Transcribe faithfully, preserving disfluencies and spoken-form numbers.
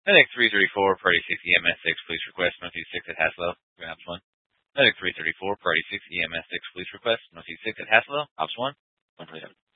Medic three thirty-four, Party six, E M S six, police request, Northeast six at Hasselo, Ops one. Medic three thirty-four, Party six, E M S six, police request, Northeast six at Hasselo, Ops one.